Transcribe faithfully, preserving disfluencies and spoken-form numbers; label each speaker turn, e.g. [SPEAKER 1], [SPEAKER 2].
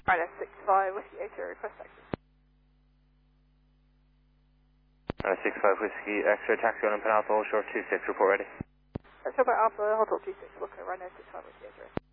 [SPEAKER 1] Rhino six five Whiskey X-ray, request taxi.
[SPEAKER 2] Rhino six five Whiskey X-ray, taxi on Alpha, hold short two six, report ready.
[SPEAKER 1] Let's go by Alpha, hold short two six, look at Rhino six five Whiskey X-ray.